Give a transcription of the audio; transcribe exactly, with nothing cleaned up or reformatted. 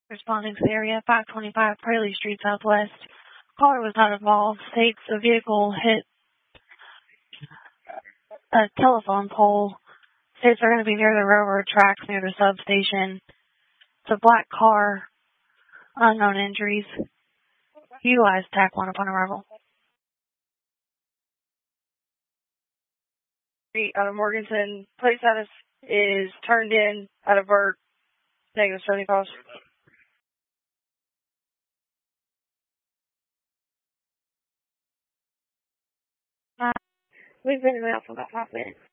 Responding to the area, five twenty-five Praley Street Southwest. Caller was not involved. States the vehicle hit a telephone pole. States are going to be near the railroad tracks near the substation. It's a black car. Unknown injuries. Utilize TAC one upon arrival. Out of Morganton. Plate status is turned in out of Burt. Negative seventy calls. Uh, we've been in the mail for about five minutes.